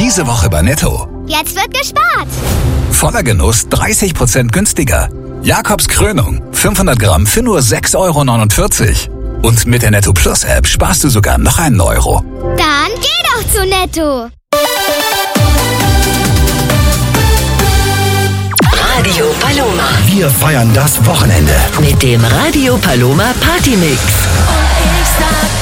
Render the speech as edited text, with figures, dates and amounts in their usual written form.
Diese Woche bei Netto. Jetzt wird gespart. Voller Genuss 30% günstiger. Jakobs Krönung, 500 Gramm für nur 6,49 €. Und mit der Netto Plus App sparst du sogar noch einen Euro. Dann geh doch zu Netto. Radio Paloma. Wir feiern das Wochenende. Mit dem Radio Paloma Party Mix. Und ich sag